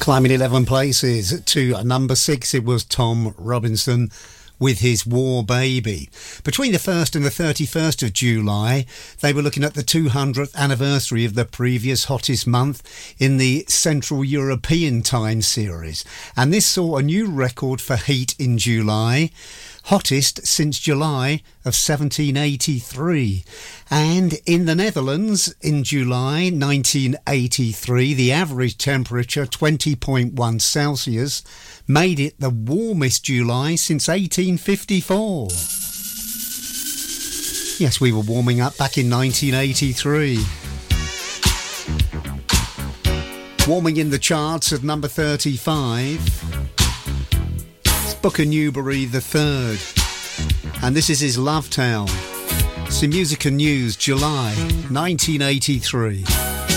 Climbing 11 places to number 6, it was Tom Robinson with his War Baby. Between the 1st and the 31st of July, they were looking at the 200th anniversary of the previous hottest month in the Central European Time Series. And this saw a new record for heat in July, hottest since July of 1783. And in the Netherlands, in July 1983, the average temperature, 20.1 Celsius, made it the warmest July since 1854. Yes, we were warming up back in 1983. Warming in the charts at number 35. Booker Newberry III, and this is his Love Town. It's in Music and News, July 1983.